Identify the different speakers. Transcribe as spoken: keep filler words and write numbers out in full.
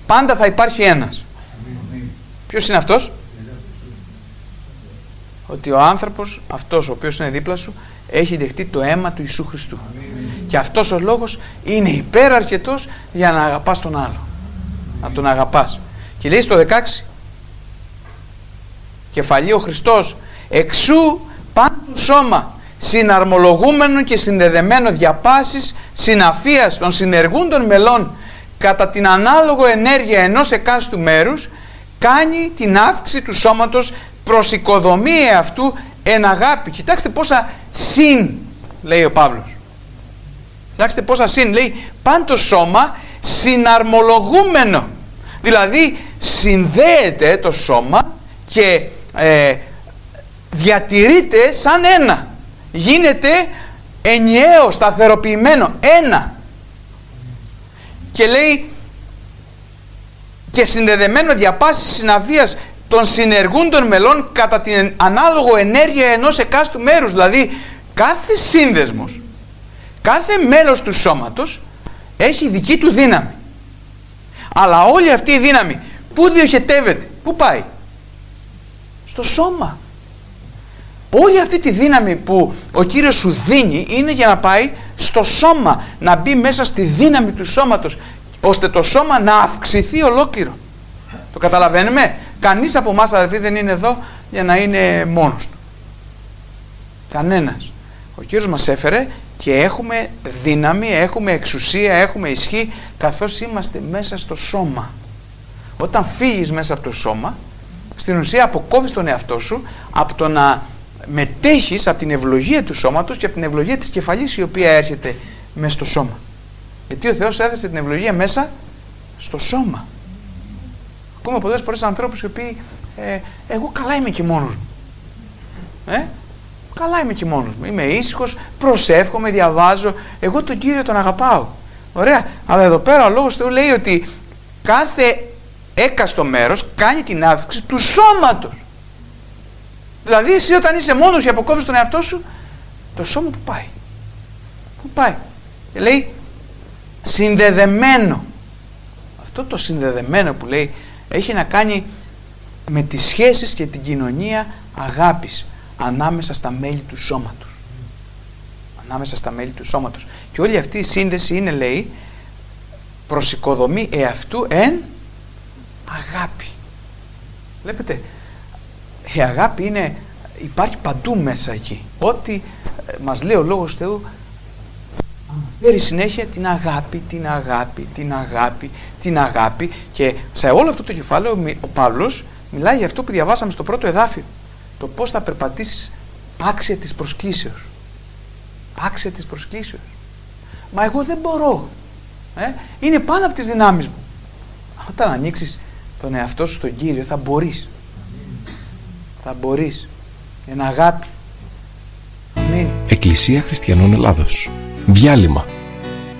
Speaker 1: πάντα θα υπάρχει ένας. Ποιος είναι αυτός? Ότι ο άνθρωπος, αυτός ο οποίος είναι δίπλα σου, έχει δεχτεί το αίμα του Ιησού Χριστού. Και αυτός ο λόγος είναι υπεραρκετός για να αγαπάς τον άλλο. Να τον αγαπάς. Και λέει στο δεκαέξι, κεφαλή ο Χριστός, εξού πάνω το σώμα, συναρμολογούμενο και συνδεδεμένο διαπάσης συναφίας των συνεργούντων μελών κατά την ανάλογο ενέργεια ενός εκάστου μέρους, κάνει την αύξηση του σώματος προς οικοδομή αυτού εν αγάπη. Κοιτάξτε πόσα συν λέει ο Παύλος. Κοιτάξτε πόσα συν λέει, παν το σώμα συναρμολογούμενο. Δηλαδή συνδέεται το σώμα και ε, διατηρείται σαν ένα. Γίνεται ενιαίο, σταθεροποιημένο, ένα. Και λέει και συνδεδεμένο διαπάσης συναβίας των συνεργούντων μελών κατά την ανάλογο ενέργεια ενός εκάστου μέρους. Δηλαδή κάθε σύνδεσμος, κάθε μέλος του σώματος έχει δική του δύναμη. Αλλά όλη αυτή η δύναμη πού διοχετεύεται, πού πάει? Στο σώμα. Όλη αυτή τη δύναμη που ο Κύριος σου δίνει είναι για να πάει στο σώμα, να μπει μέσα στη δύναμη του σώματος, ώστε το σώμα να αυξηθεί ολόκληρο. Το καταλαβαίνουμε? Κανείς από εμάς, αδερφοί, δεν είναι εδώ για να είναι μόνος του. Κανένας. Ο Κύριος μας έφερε και έχουμε δύναμη, έχουμε εξουσία, έχουμε ισχύ, καθώς είμαστε μέσα στο σώμα. Όταν φύγεις μέσα από το σώμα, στην ουσία αποκόβεις τον εαυτό σου από το να μετέχεις από την ευλογία του σώματος και από την ευλογία της κεφαλής, η οποία έρχεται μέσα στο σώμα. Γιατί ο Θεός έθεσε την ευλογία μέσα στο σώμα. Ακούμε πολλές φορές ανθρώπους οι οποίοι ε, εγώ καλά είμαι και μόνος μου. Ε? Καλά είμαι και μόνος μου. Είμαι ήσυχος, προσεύχομαι, διαβάζω. Εγώ τον Κύριο τον αγαπάω. Ωραία. Αλλά εδώ πέρα ο Λόγος Θεού λέει ότι κάθε έκαστο μέρος κάνει την αύξηση του σώματος. Δηλαδή εσύ όταν είσαι μόνος και αποκόβεις τον εαυτό σου, το σώμα που πάει. Πού πάει? Και λέει συνδεδεμένο. Αυτό το συνδεδεμένο που λέει έχει να κάνει με τις σχέσεις και την κοινωνία αγάπης ανάμεσα στα μέλη του σώματος. Ανάμεσα στα μέλη του σώματος. Και όλη αυτή η σύνδεση είναι, λέει, προς οικοδομή εαυτού εν αγάπη. Βλέπετε, η αγάπη είναι, υπάρχει παντού μέσα εκεί. Ό,τι ε, μας λέει ο Λόγος Θεού αναφέρει συνέχεια την αγάπη, την αγάπη, την αγάπη, την αγάπη, και σε όλο αυτό το κεφάλαιο ο Παύλος μιλάει για αυτό που διαβάσαμε στο πρώτο εδάφιο, το πώς θα περπατήσεις άξια της προσκλήσεως. Άξια της προσκλήσεως. Μα εγώ δεν μπορώ. Ε? Είναι πάνω από τις δυνάμεις μου. Όταν ανοίξεις τον εαυτό σου στον Κύριο θα μπορείς. Θα μπορείς. Εν αγάπη. Αμήν.
Speaker 2: Εκκλησία Χριστιανών Ελλάδος. Διάλειμμα.